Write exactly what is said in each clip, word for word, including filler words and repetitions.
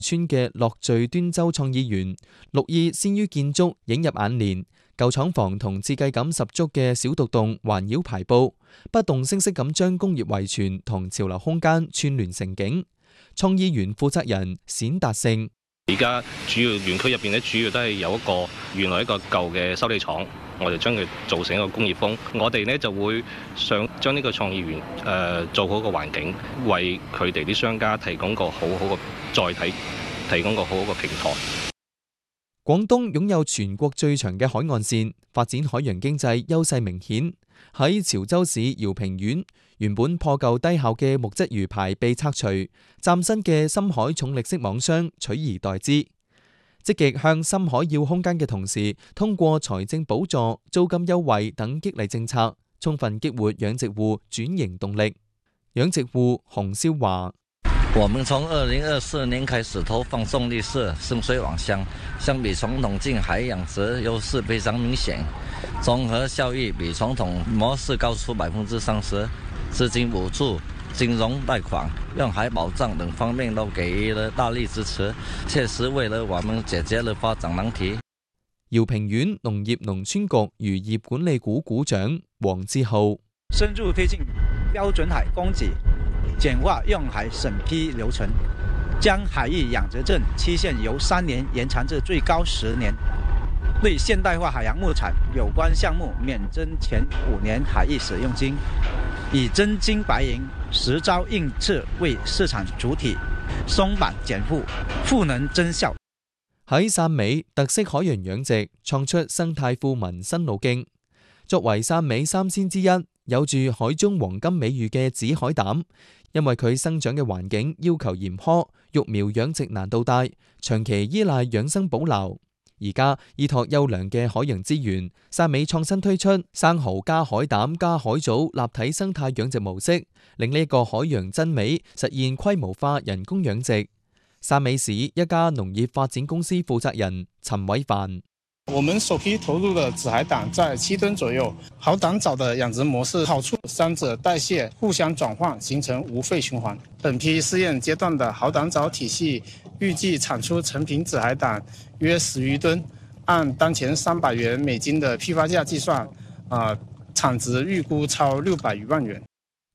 村嘅樂聚端州創意園，綠意先於建築映入眼簾，舊廠房同設計感十足嘅小獨棟環繞排佈，不動聲色咁將工業遺傳同潮流空間串聯成景。創意園負責人冼達勝： 而家主要園區入邊咧，主要都係有一個原來一個舊嘅修理廠，我哋將佢做成一個工業風。我哋呢就會想將呢個創意園誒、呃、做好個環境，為佢哋啲商家提供個好好嘅載體，提供個好好嘅平台。 廣東擁有全國最長嘅海岸線，發展海洋經濟優勢明顯。喺潮州市饒平縣，原本破舊低效嘅木質魚排被拆除，嶄新嘅深海重力式網箱取而代之。積極向深海要空間嘅同時，通過財政補助、租金優惠等激勵政策，充分激活養殖戶轉型動力。養殖戶洪少華： 我們從二零二四年開始投放重力式深水網箱，相比傳統近海養殖優勢非常明顯，綜合效益比傳統模式高出百分之三十。資金補助、金融貸款、用海保障等方面都給予了大力支持，確實為了我們解決了發展難題。 饒平縣農業農村局漁業管理股股長黃志浩： 深入推進標準海供給，簡化用海審批流程，將海域養殖證期限由三年延長至最高十年。對現代化海洋牧場有關項目免徵前五年海域使用金，以真金白銀、實招硬刺為市場主體，鬆綁減負，賦能增效。 喺汕尾特色海洋養殖創出生態富民新路徑。作為汕尾三鮮之一，有住海中黃金美譽嘅紫海膽，因為佢生長嘅環境要求嚴苛，育苗養殖難度大，長期依賴養生保留。而家依託優良嘅海洋資源，汕尾創新推出生蠔加海膽加海藻立體生態養殖模式，令呢個海洋真美實現規模化人工養殖。汕尾市一家農業發展公司負責人陳偉凡： 我們首批投入的紫海膽在七噸左右，好膽藻的養殖模式好處三者代謝互相轉換，形成無廢循環。本批試驗階段的好膽藻體系預計產出成品紫海膽約十餘噸，按當前三百元美金的批發價計算，啊、呃，產值預估超六百餘萬元。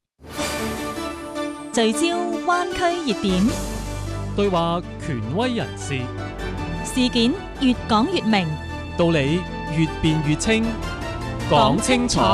聚焦灣區熱點， 對話權威人士， 事件越講越明， 道理越辯越清，講清楚，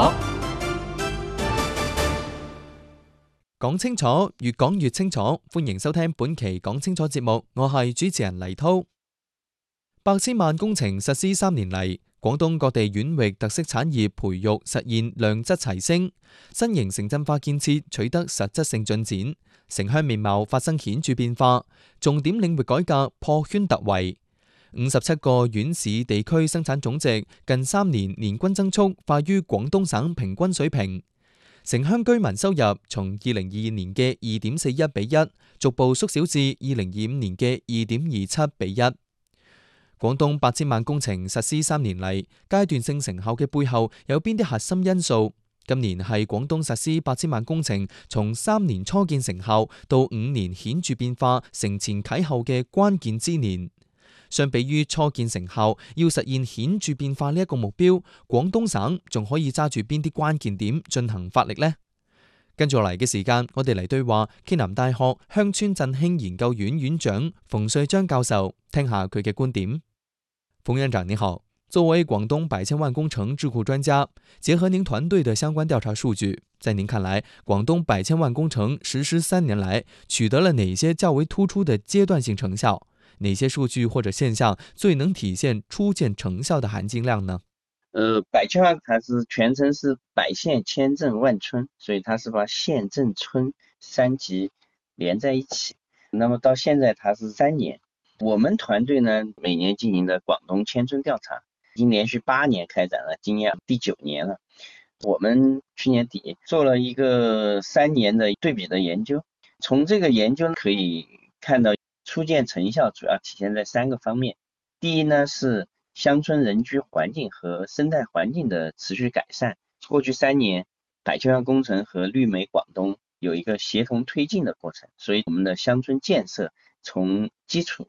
講清楚，越講越清楚。歡迎收聽本期講清楚節目，我係主持人黎濤。百千萬工程實施三年嚟，廣東各地縣域特色產業培育實現量質齊升，新型城鎮化建設取得實質性進展，城鄉面貌發生顯著變化，重點領域改革破圈突圍。五十七個縣市地區生產總值近三年年均增速快於廣東省平均水平，城鄉居民收入從二零二二年嘅二點四一比一，逐步縮小至二零二五年嘅二點二七比一。廣東八千萬工程實施三年嚟，階段性成效嘅背後有邊啲核心因素？今年係廣東實施八千萬工程從三年初見成效到五年顯著變化、承前啟後嘅關鍵之年。相比於初見成效，要實現顯著變化呢一個目標，廣東省仲可以揸住邊啲關鍵點進行發力呢？跟住落嚟嘅時間，我哋嚟對話暨南大學鄉村振興研究院院長馮瑞章教授，聽下佢嘅觀點。馮院長你好，作為廣東百千萬工程智庫專家，結合您團隊的相關調查數據，在您看來，廣東百千萬工程實施三年來，取得了哪些較為突出的階段性成效？哪些數據或者現象最能體現初見成效的含金量呢？ 呃，百千萬它是全稱是百縣千鎮萬村，所以它是把縣鎮村三級連在一起。那麼到現在它是三年。我們團隊呢，每年進行的廣東千村調查，已經連續八年開展了，今年第九年了。我們去年底做了一個三年的對比的研究，從這個研究可以看到初見成效主要體現在三個方面。第一呢，是鄉村人居環境和生態環境的持續改善。過去三年，百千萬工程和綠美廣東有一個協同推進的過程，所以我們的鄉村建設從基礎